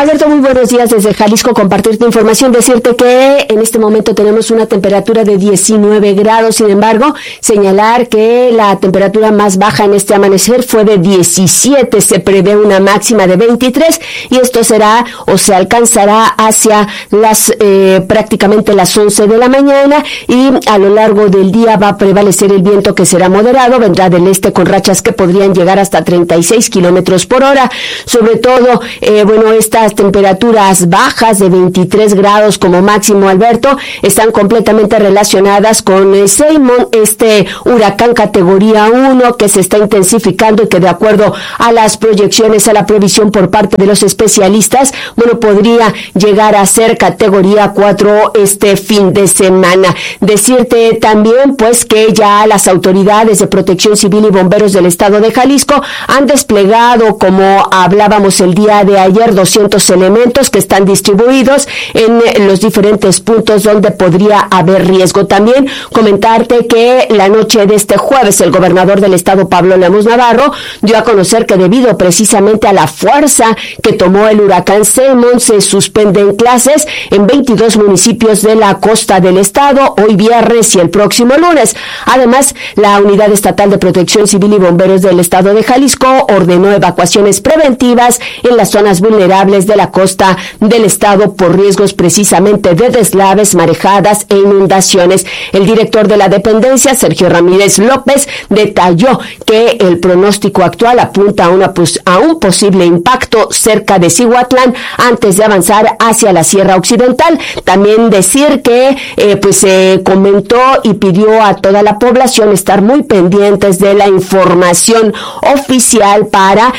Alberto, muy buenos días desde Jalisco. Compartirte información, decirte que en este momento tenemos una temperatura de 19 grados. Sin embargo, señalar que la temperatura más baja en este amanecer fue de 17. Se prevé una máxima de 23 y esto será o se alcanzará hacia las prácticamente las 11 de la mañana, y a lo largo del día va a prevalecer el viento, que será moderado, vendrá del este con rachas que podrían llegar hasta 36 kilómetros por hora. Sobre todo, estas temperaturas bajas de 23 grados como máximo, Alberto, están completamente relacionadas con Seimon, este huracán categoría 1 que se está intensificando y que, de acuerdo a las proyecciones, a la previsión por parte de los especialistas, podría llegar a ser categoría 4 este fin de semana. Decirte también, pues, que ya las autoridades de Protección Civil y bomberos del estado de Jalisco han desplegado, como hablábamos el día de ayer, 200 elementos que están distribuidos en los diferentes puntos donde podría haber riesgo. También comentarte que la noche de este jueves el gobernador del estado, Pablo Lemus Navarro, dio a conocer que debido precisamente a la fuerza que tomó el huracán Seimon, se suspenden clases en 22 municipios de la costa del estado hoy viernes y el próximo lunes. Además, la Unidad Estatal de Protección Civil y Bomberos del estado de Jalisco ordenó evacuaciones preventivas en las zonas vulnerables de la costa del estado por riesgos precisamente de deslaves, marejadas e inundaciones. El director de la dependencia, Sergio Ramírez López, detalló que el pronóstico actual apunta a un posible impacto cerca de Cihuatlán antes de avanzar hacia la Sierra Occidental. También decir que se comentó y pidió a toda la población estar muy pendientes de la información oficial para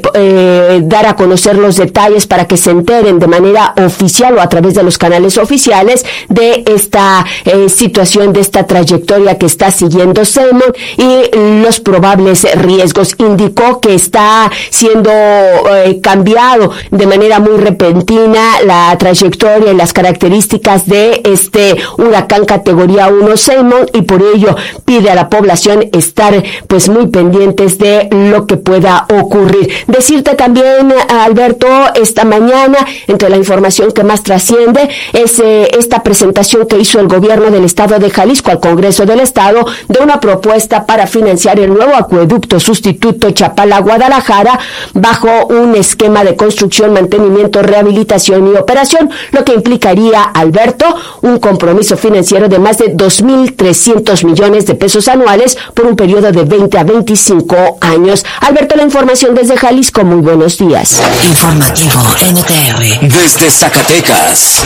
dar a conocer los detalles, para que se enteren de manera oficial o a través de los canales oficiales de esta situación, de esta trayectoria que está siguiendo Seimon y los probables riesgos. Indicó que está siendo cambiado de manera muy repentina la trayectoria y las características de este huracán categoría 1 Seimon, y por ello pide a la población estar pues muy pendientes de lo que pueda ocurrir. Decirte también, Alberto, esta mañana, entre la información que más trasciende, es esta presentación que hizo el gobierno del estado de Jalisco al Congreso del Estado de una propuesta para financiar el nuevo acueducto sustituto Chapala-Guadalajara bajo un esquema de construcción, mantenimiento, rehabilitación y operación, lo que implicaría, Alberto, un compromiso financiero de más de 2.300 millones de pesos anuales por un periodo de 20 a 25 años. Alberto, la información desde Jalisco. Muy buenos días. Informativo NTR. Desde Zacatecas.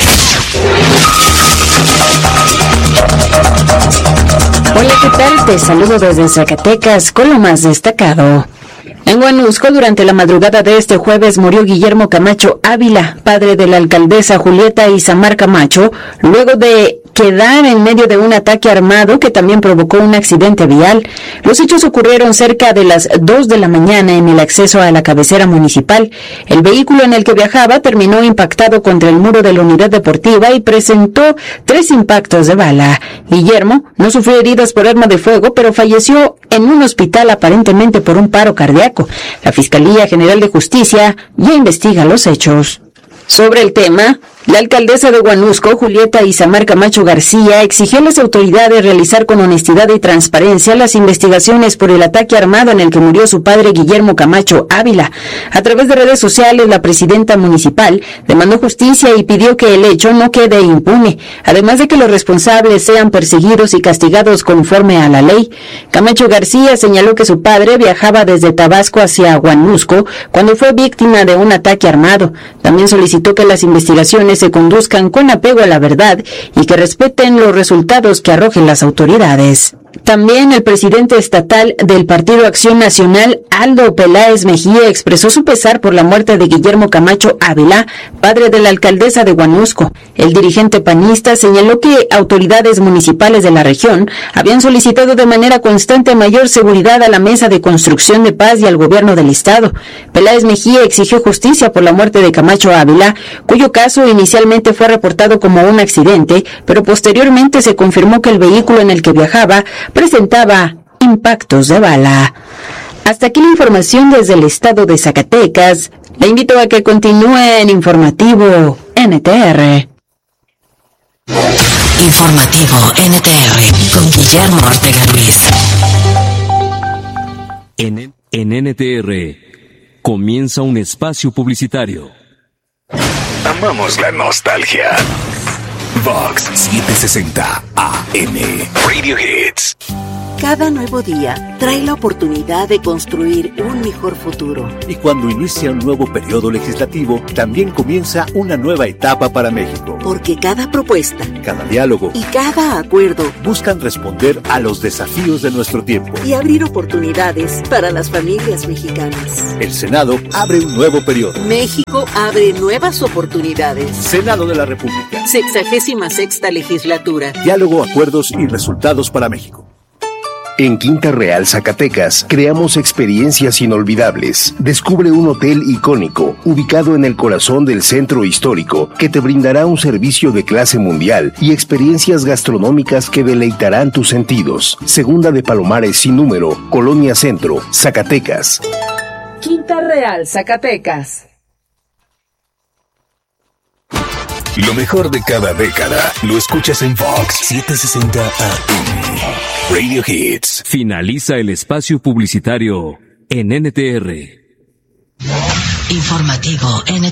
Hola, ¿qué tal? Te saludo desde Zacatecas con lo más destacado. En Huanusco, durante la madrugada de este jueves, murió Guillermo Camacho Ávila, padre de la alcaldesa Julieta Isamar Camacho, luego de quedar en medio de un ataque armado que también provocó un accidente vial. Los hechos ocurrieron cerca de las 2 de la mañana en el acceso a la cabecera municipal. El vehículo en el que viajaba terminó impactado contra el muro de la unidad deportiva y presentó 3 impactos de bala. Guillermo no sufrió heridas por arma de fuego, pero falleció en un hospital aparentemente por un paro cardíaco. La Fiscalía General de Justicia ya investiga los hechos. Sobre el tema, la alcaldesa de Huanusco, Julieta Isamar Camacho García, exigió a las autoridades realizar con honestidad y transparencia las investigaciones por el ataque armado en el que murió su padre Guillermo Camacho Ávila. A través de redes sociales, la presidenta municipal demandó justicia y pidió que el hecho no quede impune, además de que los responsables sean perseguidos y castigados conforme a la ley. Camacho García señaló que su padre viajaba desde Tabasco hacia Huanusco cuando fue víctima de un ataque armado. También solicitó que las investigaciones se conduzcan con apego a la verdad y que respeten los resultados que arrojen las autoridades. También el presidente estatal del Partido Acción Nacional, Aldo Peláez Mejía, expresó su pesar por la muerte de Guillermo Camacho Ávila, padre de la alcaldesa de Huanusco. El dirigente panista señaló que autoridades municipales de la región habían solicitado de manera constante mayor seguridad a la Mesa de Construcción de Paz y al gobierno del estado. Peláez Mejía exigió justicia por la muerte de Camacho Ávila, cuyo caso inicialmente fue reportado como un accidente, pero posteriormente se confirmó que el vehículo en el que viajaba presentaba impactos de bala. Hasta aquí la información desde el estado de Zacatecas. Le invito a que continúe en Informativo NTR. Informativo NTR con Guillermo Ortega Ruiz. En NTR comienza un espacio publicitario. Amamos la nostalgia. Vox 760 AM Radio Hits. Cada nuevo día trae la oportunidad de construir un mejor futuro. Y cuando inicia un nuevo periodo legislativo, también comienza una nueva etapa para México. Porque cada propuesta, cada diálogo y cada acuerdo buscan responder a los desafíos de nuestro tiempo y abrir oportunidades para las familias mexicanas. El Senado abre un nuevo periodo. México abre nuevas oportunidades. Senado de la República. 66ª legislatura. Diálogo, acuerdos y resultados para México. En Quinta Real, Zacatecas, creamos experiencias inolvidables. Descubre un hotel icónico, ubicado en el corazón del centro histórico, que te brindará un servicio de clase mundial y experiencias gastronómicas que deleitarán tus sentidos. Segunda de Palomares sin número, Colonia Centro, Zacatecas. Quinta Real, Zacatecas. Lo mejor de cada década lo escuchas en Vox 760 AM Radio Hits. Finaliza el espacio publicitario en NTR. Informativo NTR.